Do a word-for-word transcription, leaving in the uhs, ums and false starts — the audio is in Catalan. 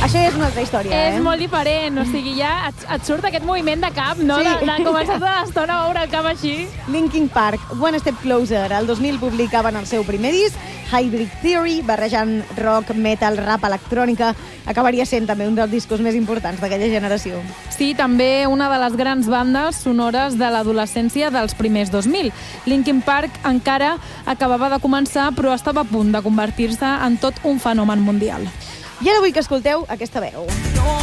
Això és una altra història, eh? És molt diferent, o sigui, ja et, et surt aquest moviment de cap, no? Sí. De, de començar tota l'estona a veure el cap així. Linkin Park, One Step Closer. El dos mil publicaven el seu primer disc, Hybrid Theory, barrejant rock, metal, rap, electrònica. Acabaria sent també un dels discos més importants d'aquella generació. Sí, també una de les grans bandes sonores de l'adolescència dels primers dos mil. Linkin Park encara acabava de començar, però estava a punt de convertir-se en tot un fenomen mundial. I ara vull que escolteu aquesta veu.